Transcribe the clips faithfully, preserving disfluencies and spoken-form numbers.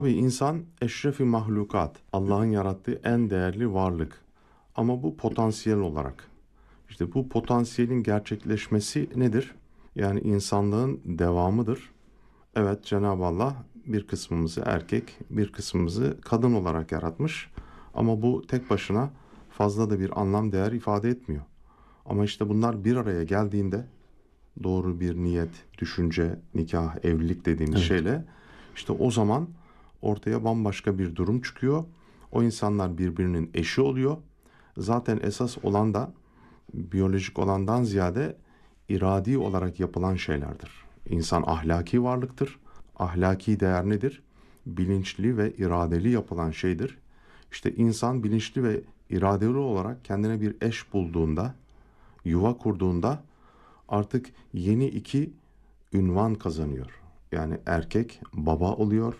Ve insan eşrefi mahlukat, Allah'ın yarattığı en değerli varlık. Ama bu potansiyel olarak. İşte bu potansiyelin gerçekleşmesi nedir? Yani insanlığın devamıdır. Evet, Cenab-ı Allah bir kısmımızı erkek, bir kısmımızı kadın olarak yaratmış. Ama bu tek başına fazla da bir anlam değer ifade etmiyor. Ama işte bunlar bir araya geldiğinde doğru bir niyet, düşünce, nikah, evlilik dediğimiz Evet. şeyle işte o zaman ortaya bambaşka bir durum çıkıyor. O insanlar birbirinin eşi oluyor. Zaten esas olan da biyolojik olandan ziyade iradi olarak yapılan şeylerdir. İnsan ahlaki varlıktır. Ahlaki değer nedir? Bilinçli ve iradeli yapılan şeydir. İşte insan bilinçli ve iradeli olarak kendine bir eş bulduğunda, yuva kurduğunda artık yeni iki ünvan kazanıyor. Yani erkek baba oluyor,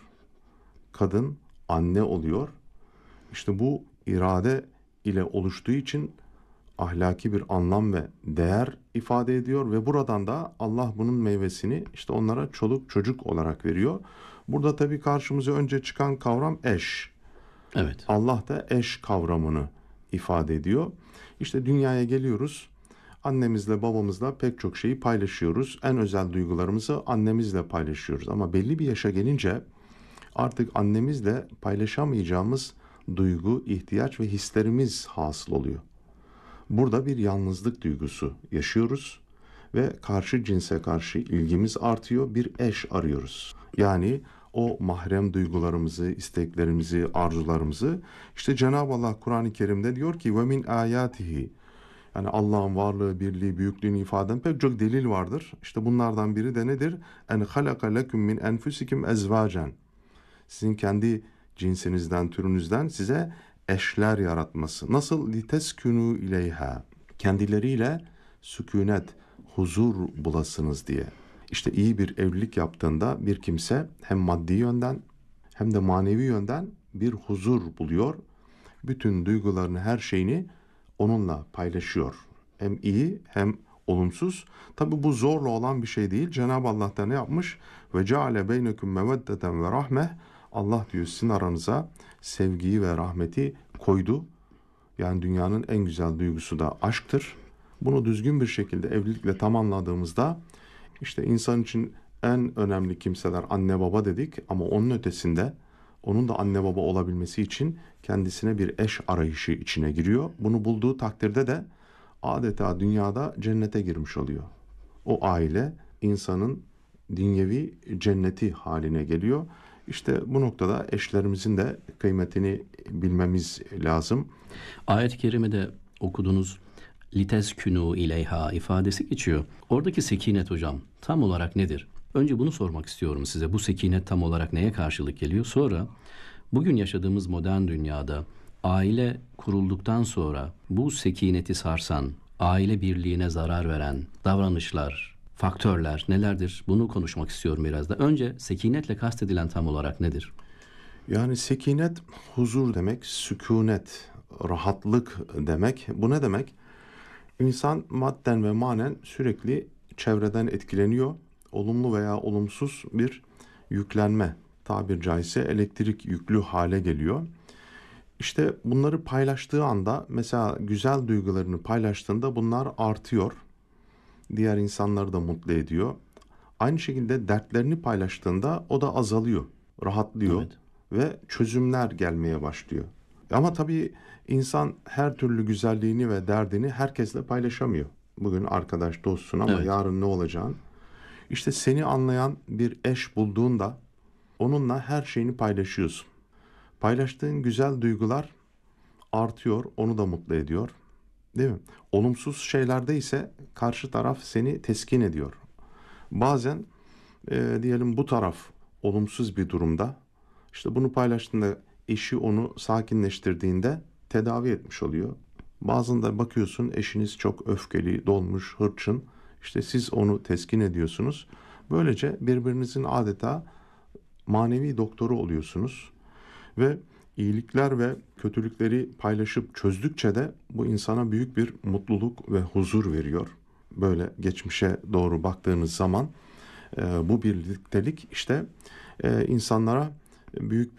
kadın anne oluyor. İşte bu irade ile oluştuğu için ahlaki bir anlam ve değer ifade ediyor ve buradan da Allah bunun meyvesini işte onlara çoluk çocuk olarak veriyor. Burada tabii karşımıza önce çıkan kavram eş. Evet. Allah da eş kavramını ifade ediyor. İşte dünyaya geliyoruz. Annemizle babamızla pek çok şeyi paylaşıyoruz. En özel duygularımızı annemizle paylaşıyoruz. Ama belli bir yaşa gelince artık annemizle paylaşamayacağımız duygu, ihtiyaç ve hislerimiz hasıl oluyor. Burada bir yalnızlık duygusu yaşıyoruz ve karşı cinse karşı ilgimiz artıyor. Bir eş arıyoruz. Yani o mahrem duygularımızı, isteklerimizi, arzularımızı işte Cenab-ı Allah Kur'an-ı Kerim'de diyor ki ve min ayatihi, yani Allah'ın varlığı, birliği, büyüklüğünü ifade eden pek çok delil vardır. İşte bunlardan biri de nedir? En halaka lekum min enfusikum ezvacen. Sizin kendi cinsinizden, türünüzden size eşler yaratması. Nasıl? Liteskünü ileyha. Kendileriyle sükunet, huzur bulasınız diye. İşte iyi bir evlilik yaptığında bir kimse hem maddi yönden hem de manevi yönden bir huzur buluyor. Bütün duygularını, her şeyini onunla paylaşıyor. Hem iyi hem olumsuz. Tabi bu zorla olan bir şey değil. Cenab-ı Allah da ne yapmış? Ve ceale beynekum meveddeten ve rahmeh. Allah diyor sizin aranıza sevgiyi ve rahmeti koydu. Yani dünyanın en güzel duygusu da aşktır. Bunu düzgün bir şekilde evlilikle tamamladığımızda işte insan için en önemli kimseler anne baba dedik ama onun ötesinde onun da anne baba olabilmesi için kendisine bir eş arayışı içine giriyor. Bunu bulduğu takdirde de adeta dünyada cennete girmiş oluyor. O aile insanın dünyevi cenneti haline geliyor. İşte bu noktada eşlerimizin de kıymetini bilmemiz lazım. Ayet-i kerimede okuduğunuz liteskünü ileyha ifadesi geçiyor. Oradaki sekinet hocam tam olarak nedir? Önce bunu sormak istiyorum size. Bu sekinet tam olarak neye karşılık geliyor? Sonra bugün yaşadığımız modern dünyada aile kurulduktan sonra bu sekineti sarsan, aile birliğine zarar veren davranışlar, faktörler nelerdir? Bunu konuşmak istiyorum biraz da. Önce sekinetle kastedilen tam olarak nedir? Yani sekinet huzur demek, sükunet, rahatlık demek. Bu ne demek? İnsan madden ve manen sürekli çevreden etkileniyor. Olumlu veya olumsuz bir yüklenme, tabir caizse elektrik yüklü hale geliyor. İşte bunları paylaştığı anda mesela güzel duygularını paylaştığında bunlar artıyor. Diğer insanları da mutlu ediyor. Aynı şekilde dertlerini paylaştığında o da azalıyor, rahatlıyor Evet. ve çözümler gelmeye başlıyor. Ama tabii insan her türlü güzelliğini ve derdini herkesle paylaşamıyor. Bugün arkadaş dostsun ama Evet. yarın ne olacağın. İşte seni anlayan bir eş bulduğunda onunla her şeyini paylaşıyorsun. Paylaştığın güzel duygular artıyor, onu da mutlu ediyor. Değil mi? Olumsuz şeylerde ise karşı taraf seni teskin ediyor. Bazen e, diyelim bu taraf olumsuz bir durumda. İşte bunu paylaştığında eşi onu sakinleştirdiğinde tedavi etmiş oluyor. Bazında bakıyorsun eşiniz çok öfkeli, dolmuş, hırçın. İşte siz onu teskin ediyorsunuz. Böylece birbirinizin adeta manevi doktoru oluyorsunuz. Ve iyilikler ve kötülükleri paylaşıp çözdükçe de bu insana büyük bir mutluluk ve huzur veriyor. Böyle geçmişe doğru baktığınız zaman e, bu birliktelik işte e, insanlara büyük